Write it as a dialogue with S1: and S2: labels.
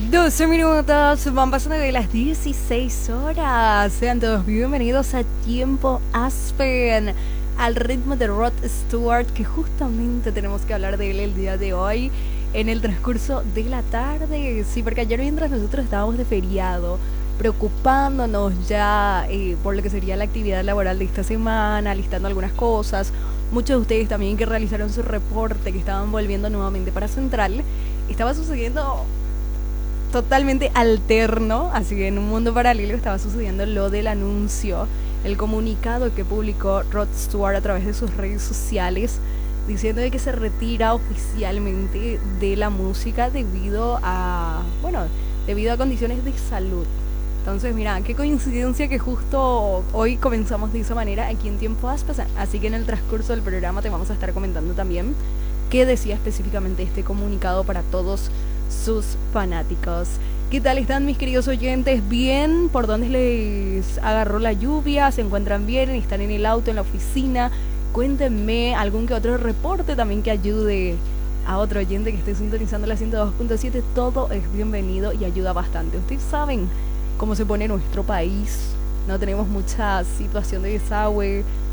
S1: 12 minutos, van pasando de las 16 horas. Sean todos bienvenidos a Tiempo Aspen, al ritmo de Rod Stewart, que justamente tenemos que hablar de él el día de hoy, en el transcurso de la tarde. Sí, porque ayer mientras nosotros estábamos de feriado, preocupándonos ya por lo que sería la actividad laboral de esta semana, listando algunas cosas, muchos de ustedes también que realizaron su reporte, que estaban volviendo nuevamente para Central, estaba sucediendo totalmente alterno, así que en un mundo paralelo estaba sucediendo lo del anuncio, el comunicado que publicó Rod Stewart a través de sus redes sociales, diciendo de que se retira oficialmente de la música debido a condiciones de salud. Entonces, mira, qué coincidencia que justo hoy comenzamos de esa manera aquí en Tiempo Aspas, así que en el transcurso del programa te vamos a estar comentando también qué decía específicamente este comunicado para todos sus fanáticos. ¿Qué tal están, mis queridos oyentes? ¿Bien? ¿Por dónde les agarró la lluvia? ¿Se encuentran bien? ¿Están en el auto, en la oficina? Cuéntenme algún que otro reporte también que ayude a otro oyente que esté sintonizando la 102.7. Todo es bienvenido y ayuda bastante. Ustedes saben cómo se pone nuestro país. No tenemos mucha situación de desagüe,